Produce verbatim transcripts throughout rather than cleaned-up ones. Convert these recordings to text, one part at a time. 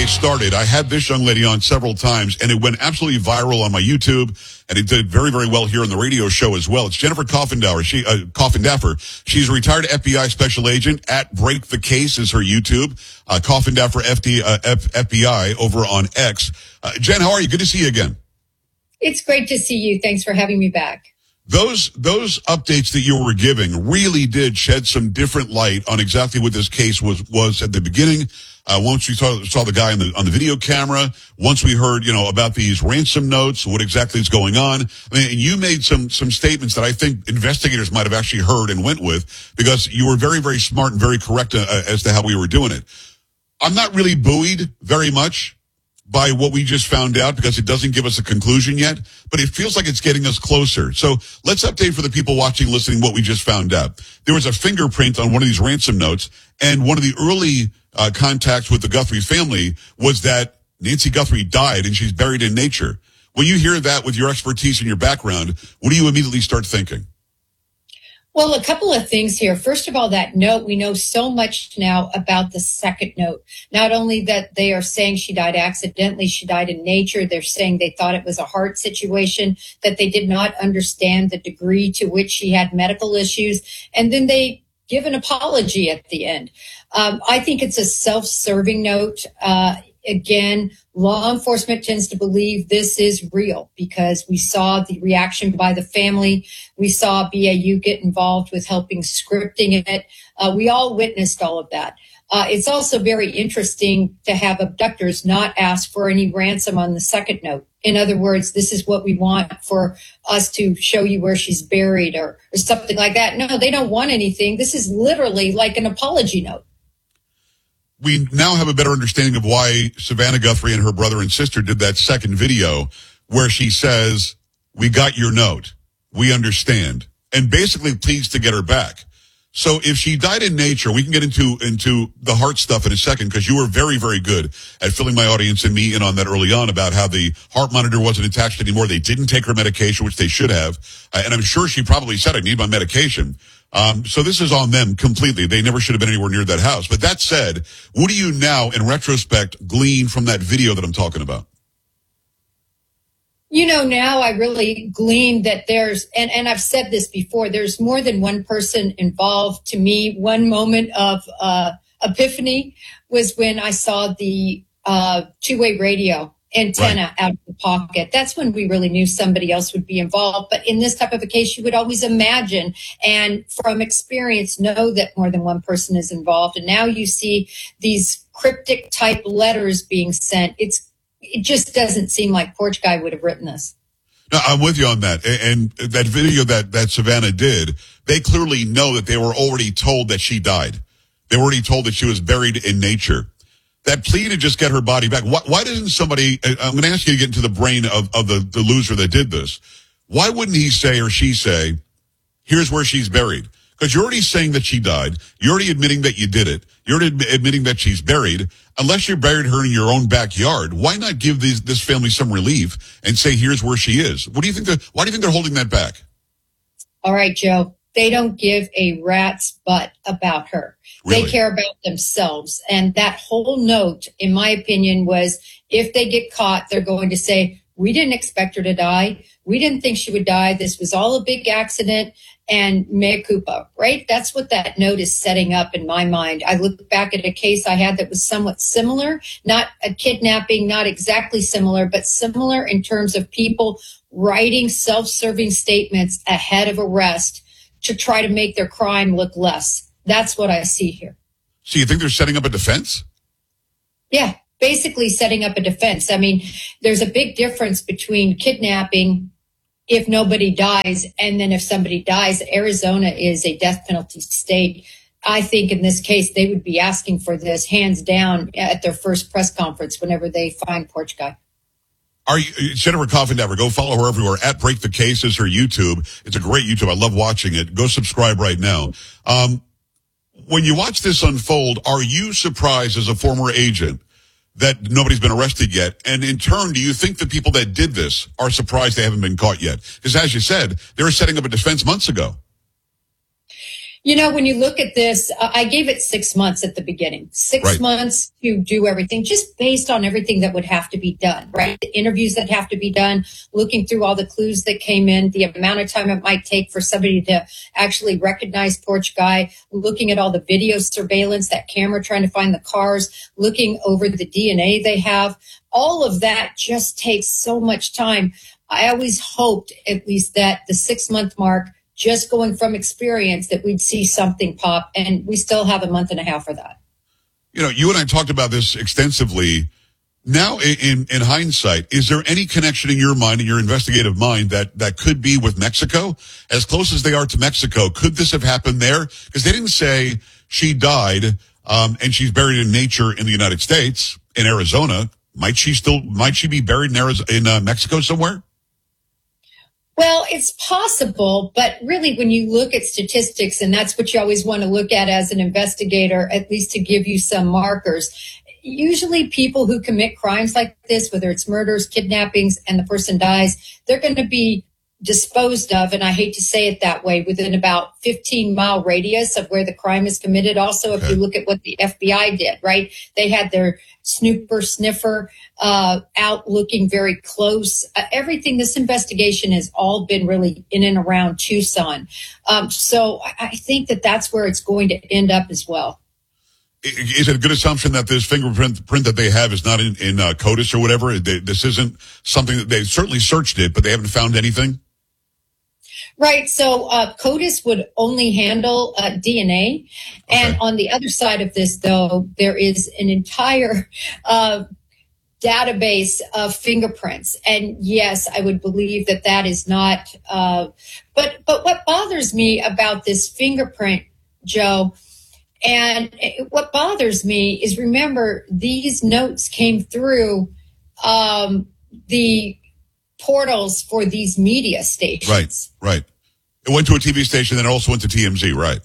started, I had this young lady on several times, and it went absolutely viral on my YouTube, and it did very, very well here on the radio show as well. It's Jennifer Coffindauer. She, uh, Coffindaffer. She's a retired F B I special agent. At Break the Case is her YouTube. Uh, Coffindaffer F D, uh, F, FBI over on X. Uh, Jen, how are you? Good to see you again. It's great to see you. Thanks for having me back. Those those updates that you were giving really did shed some different light on exactly what this case was was at the beginning. Uh, once we saw, saw the guy on the on the video camera, once we heard, you know, about these ransom notes, what exactly is going on. I mean, you made some some statements that I think investigators might have actually heard and went with, because you were very, very smart and very correct uh, as to how we were doing it. I'm not really buoyed very much by what we just found out, because it doesn't give us a conclusion yet, but it feels like it's getting us closer. So let's update for the people watching, listening, what we just found out. There was a fingerprint on one of these ransom notes, and one of the early uh, contacts with the Guthrie family was that Nancy Guthrie died and she's buried in nature. When you hear that with your expertise and your background, what do you immediately start thinking? Well, a couple of things here. First of all, that note, we know so much now about the second note. Not only that they are saying she died accidentally, she died in nature. They're saying they thought it was a heart situation, that they did not understand the degree to which she had medical issues. And then they give an apology at the end. Um, I think it's a self-serving note. Uh, Again, law enforcement tends to believe this is real, because we saw the reaction by the family. We saw B A U get involved with helping scripting it. Uh, we all witnessed all of that. Uh, it's also very interesting to have abductors not ask for any ransom on the second note. In other words, this is what we want for us to show you where she's buried, or, or something like that. No, they don't want anything. This is literally like an apology note. We now have a better understanding of why Savannah Guthrie and her brother and sister did that second video where she says, "We got your note. We understand," and basically pleads to get her back. So if she died in nature, we can get into, into the heart stuff in a second, because you were very, very good at filling my audience and me in on that early on about how the heart monitor wasn't attached anymore. They didn't take her medication, which they should have. Uh, and I'm sure she probably said, "I need my medication." Um, so this is on them completely. They never should have been anywhere near that house. But that said, what do you now, in retrospect, glean from that video that I'm talking about? You know, now I really glean that there's, and, and I've said this before, there's more than one person involved. To me, one moment of uh, epiphany was when I saw the uh, two-way radio antenna right out of the pocket. That's when we really knew somebody else would be involved. But in this type of a case, you would always imagine, and from experience know that more than one person is involved. And now you see these cryptic type letters being sent. It's It just doesn't seem like Porch Guy would have written this. No, I'm with you on that. And that video that, that Savannah did, they clearly know that they were already told that she died. They were already told that she was buried in nature. That plea to just get her body back. Why, why doesn't somebody, I'm going to ask you to get into the brain of, of the, the loser that did this. Why wouldn't he say, or she say, "Here's where she's buried"? Because you're already saying that she died. You're already admitting that you did it. You're already admitting that she's buried. Unless you buried her in your own backyard, why not give these, this family some relief and say, "Here's where she is"? What do you think? They're, why do you think they're holding that back? All right, Joe. They don't give a rat's butt about her. Really? They care about themselves. And that whole note, in my opinion, was if they get caught, they're going to say, "We didn't expect her to die. We didn't think she would die. This was all a big accident." And mea culpa, right? That's what that note is setting up in my mind. I look back at a case I had that was somewhat similar, not a kidnapping, not exactly similar, but similar in terms of people writing self-serving statements ahead of arrest to try to make their crime look less. That's what I see here. So you think they're setting up a defense? Yeah, basically setting up a defense. I mean, there's a big difference between kidnapping if nobody dies, and then if somebody dies. Arizona is a death penalty state. I think in this case, they would be asking for this hands down at their first press conference whenever they find Porch Guy. Are you, Jennifer Coffindaffer, go follow her everywhere. At Break the Case is her YouTube. It's a great YouTube. I love watching it. Go subscribe right now. Um, when you watch this unfold, are you surprised as a former agent that nobody's been arrested yet? And in turn, do you think the people that did this are surprised they haven't been caught yet? Because as you said, they were setting up a defense months ago. You know, when you look at this, uh, I gave it six months at the beginning, six Right. months to do everything, just based on everything that would have to be done, right? The interviews that have to be done, looking through all the clues that came in, the amount of time it might take for somebody to actually recognize Porch Guy, looking at all the video surveillance, that camera trying to find the cars, looking over the D N A they have. All of that just takes so much time. I always hoped at least that the six month mark, just going from experience, that we'd see something pop, and we still have a month and a half for that. You know, you and I talked about this extensively. Now, in, in hindsight, is there any connection in your mind, in your investigative mind, that, that could be with Mexico? As close as they are to Mexico, could this have happened there? Because they didn't say she died, um, and she's buried in nature in the United States, in Arizona. Might she still, might she be buried in Arizona, in uh, Mexico somewhere? Well, it's possible, but really when you look at statistics, and that's what you always want to look at as an investigator, at least to give you some markers, usually people who commit crimes like this, whether it's murders, kidnappings, and the person dies, they're going to be disposed of, and I hate to say it that way, within about fifteen mile radius of where the crime is committed. Also, if Okay. you look at what the F B I did, right? They had their snooper sniffer uh, out looking very close. Uh, everything, this investigation has all been really in and around Tucson. Um, so I, I think that that's where it's going to end up as well. Is it a good assumption that this fingerprint print that they have is not in, in uh, CODIS or whatever? They, this isn't something that they certainly searched it, but they haven't found anything? Right. So uh, CODIS would only handle uh, D N A. Okay. And on the other side of this, though, there is an entire uh, database of fingerprints. And yes, I would believe that that is not. Uh, but but what bothers me about this fingerprint, Joe, and what bothers me is, remember, these notes came through um, the portals for these media stations. Right, right. It went to a T V station, then it also went to T M Z, right?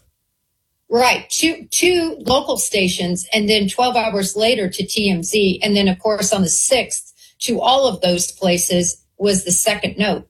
Right. Two, two local stations, and then twelve hours later to T M Z. And then, of course, on the sixth, to all of those places was the second note.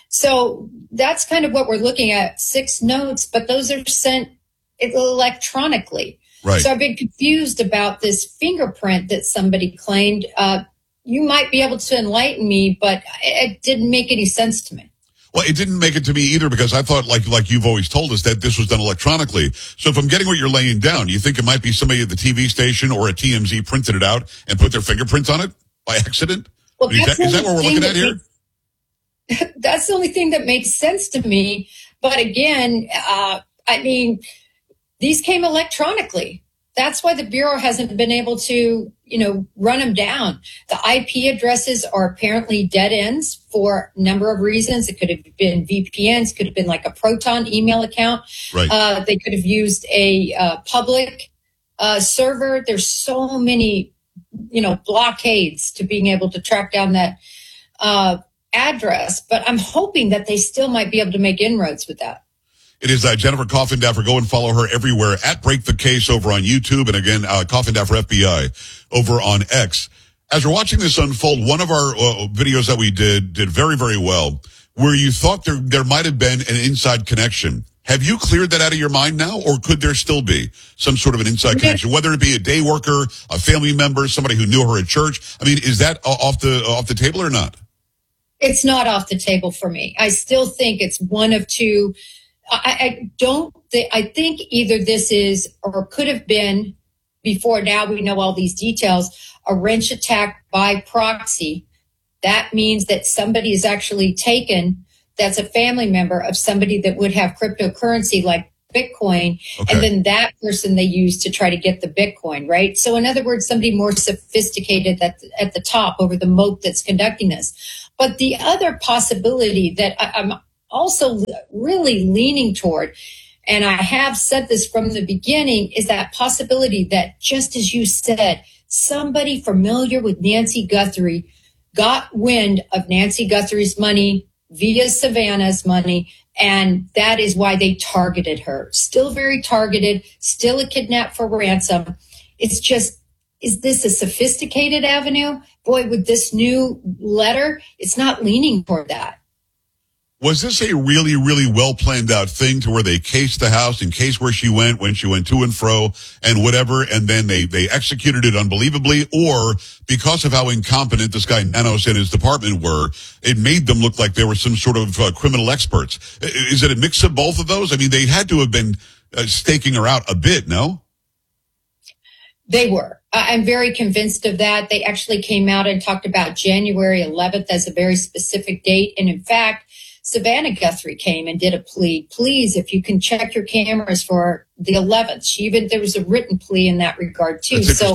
So that's kind of what we're looking at, six notes, but those are sent electronically. Right. So I've been confused about this fingerprint that somebody claimed. Uh, you might be able to enlighten me, but it didn't make any sense to me. Well, it didn't make it to me either, because I thought, like like you've always told us, that this was done electronically. So if I'm getting what you're laying down, you think it might be somebody at the T V station or at T M Z printed it out and put their fingerprints on it by accident? Well, is, that, is that what we're looking at here? Makes, that's the only thing that makes sense to me. But again, uh, I mean, these came electronically. That's why the Bureau hasn't been able to, you know, run them down. The I P addresses are apparently dead ends for a number of reasons. It could have been V P Ns, could have been like a Proton email account. Right. Uh, they could have used a uh, public uh, server. There's so many, you know, blockades to being able to track down that uh, address. But I'm hoping that they still might be able to make inroads with that. It is uh, Jennifer Coffindaffer. Go and follow her everywhere at Break the Case over on YouTube. And again, uh, Coffindaffer F B I over on X. As we're watching this unfold, one of our uh, videos that we did did very, very well, where you thought there, there might have been an inside connection. Have you cleared that out of your mind now, or could there still be some sort of an inside connection, whether it be a day worker, a family member, somebody who knew her at church? I mean, is that off the off the table or not? It's not off the table for me. I still think it's one of two. I, I don't think, I think either this is, or could have been, before now we know all these details, a wrench attack by proxy. That means that somebody is actually taken, that's a family member of somebody that would have cryptocurrency like Bitcoin, Okay. and then that person they use to try to get the Bitcoin, right? So in other words, somebody more sophisticated at the, at the top over the moat that's conducting this. But the other possibility that I, I'm also really leaning toward, and I have said this from the beginning, is that possibility that, just as you said, somebody familiar with Nancy Guthrie got wind of Nancy Guthrie's money via Savannah's money, and that is why they targeted her. Still very targeted, still a kidnap for ransom. It's just, is this a sophisticated avenue? Boy, with this new letter, it's not leaning toward that. Was this a really, really well planned out thing to where they cased the house and cased where she went, when she went to and fro and whatever, and then they, they executed it unbelievably? Or because of how incompetent this guy Nanos and his department were, it made them look like they were some sort of uh, criminal experts? Is it a mix of both of those? I mean, they had to have been uh, staking her out a bit, no? They were. I'm very convinced of that. They actually came out and talked about January eleventh as a very specific date. And in fact, Savannah Guthrie came and did a plea. Please, if you can check your cameras for the eleventh. She even, there was a written plea in that regard too. So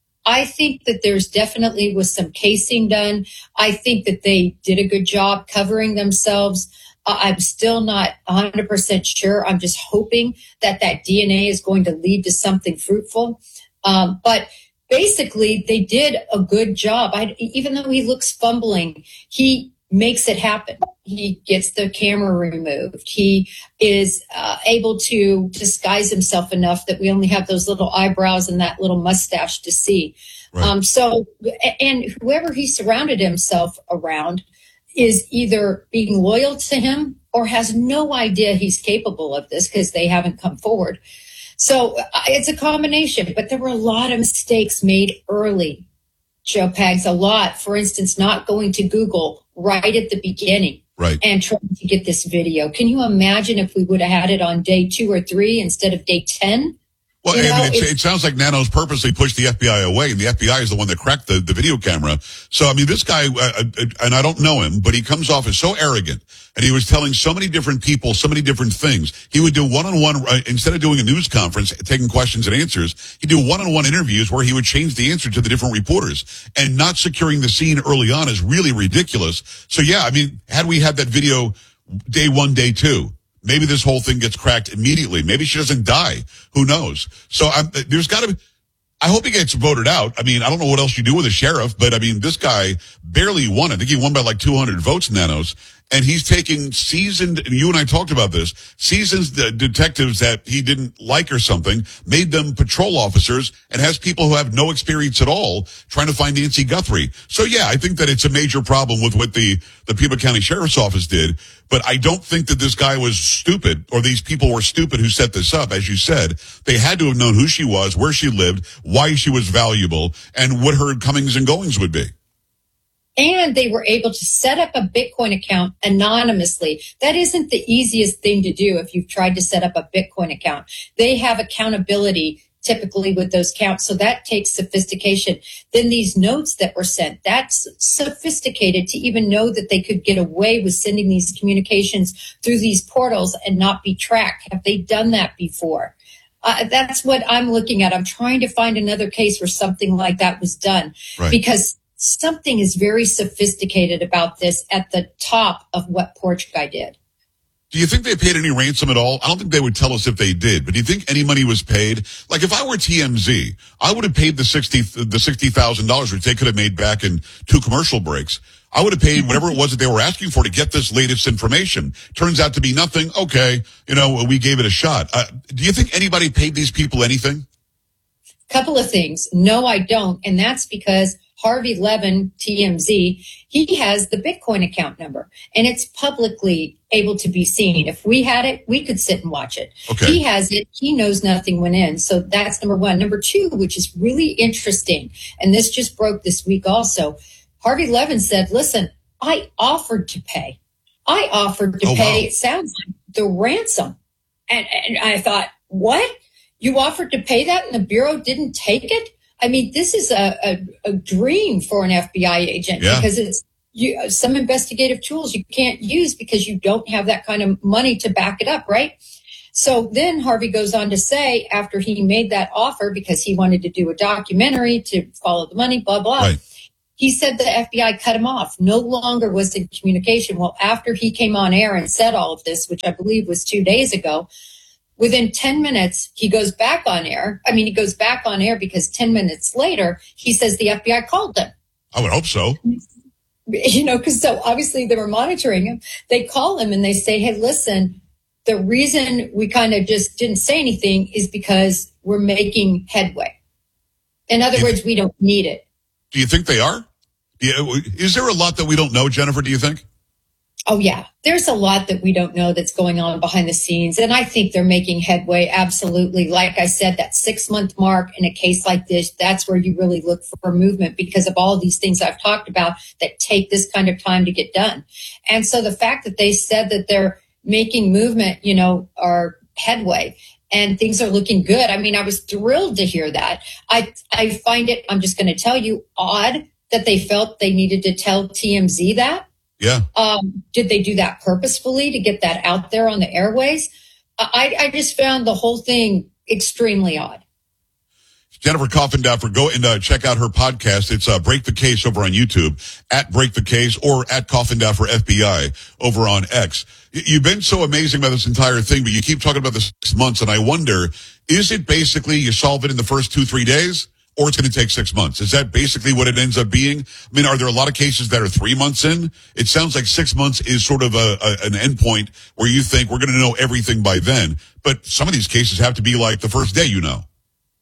I think that there's definitely was some casing done. I think that they did a good job covering themselves. Uh, I'm still not one hundred percent sure. I'm just hoping that that D N A is going to lead to something fruitful. Um, but basically, they did a good job. I, even though he looks fumbling, he makes it happen. He gets the camera removed. He is uh, able to disguise himself enough that we only have those little eyebrows and that little mustache to see. Right. Um, so, and whoever he surrounded himself around is either being loyal to him or has no idea he's capable of this because they haven't come forward. So it's a combination, but there were a lot of mistakes made early, Joe Pags, a lot. For instance, not going to Google right at the beginning, right, and trying to get this video. Can you imagine if we would have had it on day two or three instead of day ten? Well, you know, it, it sounds like Nanos purposely pushed the F B I away, and the F B I is the one that cracked the, the video camera. So, I mean, this guy, uh, and I don't know him, but he comes off as so arrogant, and he was telling so many different people so many different things. He would do one-on-one, uh, instead of doing a news conference, taking questions and answers, he'd do one-on-one interviews where he would change the answer to the different reporters. And not securing the scene early on is really ridiculous. So, yeah, I mean, had we had that video day one, day two, maybe this whole thing gets cracked immediately. Maybe she doesn't die. Who knows? So I'm, there's got to be, I hope he gets voted out. I mean, I don't know what else you do with a sheriff, but I mean, this guy barely won. I think he won by like two hundred votes, Nanos. And he's taking seasoned, and you and I talked about this, seasoned uh, detectives that he didn't like or something, made them patrol officers, and has people who have no experience at all trying to find Nancy Guthrie. So yeah, I think that it's a major problem with what the, the Pima County Sheriff's Office did. But I don't think that this guy was stupid, or these people were stupid who set this up. As you said, they had to have known who she was, where she lived, why she was valuable, and what her comings and goings would be. And they were able to set up a Bitcoin account anonymously. That isn't the easiest thing to do if you've tried to set up a Bitcoin account. They have accountability typically with those accounts, so that takes sophistication. Then these notes that were sent, that's sophisticated to even know that they could get away with sending these communications through these portals and not be tracked. Have they done that before? Uh, that's what I'm looking at. I'm trying to find another case where something like that was done. Right. Because something is very sophisticated about this at the top of what Porch Guy did. Do you think they paid any ransom at all? I don't think they would tell us if they did, but do you think any money was paid? Like if I were T M Z, I would have paid the sixty the sixty thousand dollars, which they could have made back in two commercial breaks. I would have paid whatever it was that they were asking for to get this latest information. Turns out to be nothing. Okay, you know, we gave it a shot. Uh, do you think anybody paid these people anything? Couple of things. No, I don't, and that's because Harvey Levin, T M Z, he has the Bitcoin account number, and it's publicly able to be seen. If we had it, we could sit and watch it. Okay. He has it. He knows nothing went in. So that's number one. Number two, which is really interesting, and this just broke this week also, Harvey Levin said, listen, I offered to pay. I offered to oh, pay, wow. It sounds like the ransom. And, and I thought, what? You offered to pay that and the Bureau didn't take it? I mean, this is a, a, a dream for an F B I agent yeah. because it's you, some investigative tools you can't use because you don't have that kind of money to back it up, right? So then Harvey goes on to say, after he made that offer, because he wanted to do a documentary to follow the money, blah, blah, right. He said the F B I cut him off, no longer was in communication. Well, after he came on air and said all of this, which I believe was two days ago, within ten minutes, he goes back on air. I mean, he goes back on air because ten minutes later, he says the F B I called him. I would hope so. You know, because so obviously they were monitoring him. They call him and they say, hey, listen, the reason we kind of just didn't say anything is because we're making headway. In other words, we don't need it. Do you think they are? Is there a lot that we don't know, Jennifer, do you think? Oh, yeah. There's a lot that we don't know that's going on behind the scenes. And I think they're making headway. Absolutely. Like I said, that six month mark in a case like this, that's where you really look for movement because of all these things I've talked about that take this kind of time to get done. And so the fact that they said that they're making movement, you know, or headway and things are looking good. I mean, I was thrilled to hear that. I, I find it, I'm just going to tell you, odd that they felt they needed to tell T M Z that. Yeah. Um, did they do that purposefully to get that out there on the airways? I, I just found the whole thing extremely odd. Jennifer Coffindaffer, go and uh, check out her podcast. It's uh, Break the Case over on YouTube, at Break the Case, or at Coffindaffer F B I over on X. You've been so amazing about this entire thing, but you keep talking about the six months, and I wonder, is it basically you solve it in the first two, three days? Or it's going to take six months. Is that basically what it ends up being? I mean, are there a lot of cases that are three months in? It sounds like six months is sort of a, a an endpoint where you think we're going to know everything by then. But some of these cases have to be like the first day, you know.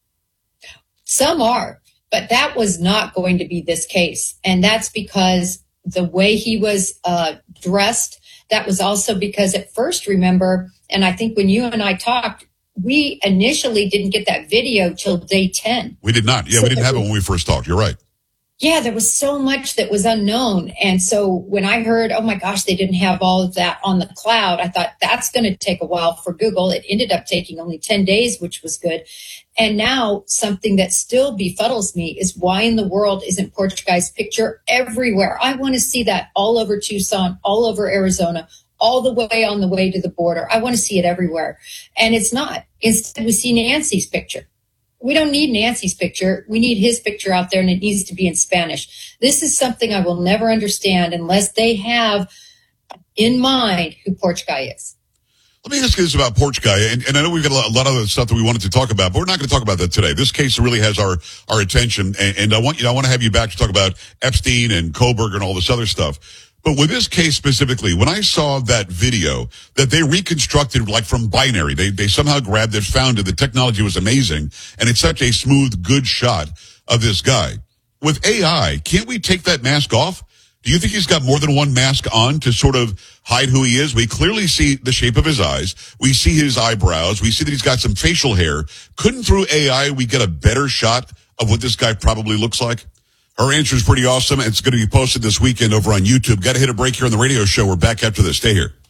Some are, but that was not going to be this case. And that's because the way he was uh, dressed, that was also because at first, remember, and I think when you and I talked, we initially didn't get that video till day ten. We did not. Yeah, so we didn't have it when we first talked. You're right. Yeah, there was so much that was unknown. And so when I heard, oh my gosh, they didn't have all of that on the cloud, I thought that's going to take a while for Google. It ended up taking only ten days, which was good. And now something that still befuddles me is why in the world isn't Porch Guy's picture everywhere? I want to see that all over Tucson, all over Arizona, all the way on the way to the border. I want to see it everywhere. And it's not. Instead, we see Nancy's picture. We don't need Nancy's picture. We need his picture out there, and it needs to be in Spanish. This is something I will never understand unless they have in mind who Porch Guy is. Let me ask you this about Porch Guy, and, and I know we've got a lot, a lot of other stuff that we wanted to talk about, but we're not going to talk about that today. This case really has our, our attention, and, and I want you know, I want to have you back to talk about Epstein and Koberger and all this other stuff. But with this case specifically, when I saw that video that they reconstructed like from binary, they they somehow grabbed it, found it, the technology was amazing, and it's such a smooth, good shot of this guy. With A I, can't we take that mask off? Do you think he's got more than one mask on to sort of hide who he is? We clearly see the shape of his eyes. We see his eyebrows. We see that he's got some facial hair. Couldn't through A I we get a better shot of what this guy probably looks like? Her answer is pretty awesome. It's going to be posted this weekend over on YouTube. Got to hit a break here on the radio show. We're back after this. Stay here.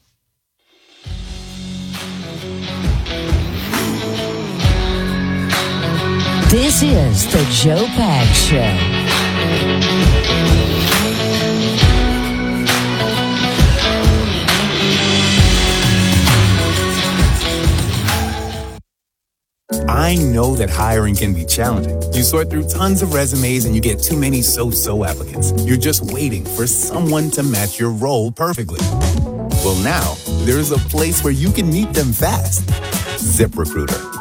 This is the Joe Pags Show. I know that hiring can be challenging. You sort through tons of resumes and you get too many so-so applicants. You're just waiting for someone to match your role perfectly. Well, now there's a place where you can meet them fast. ZipRecruiter.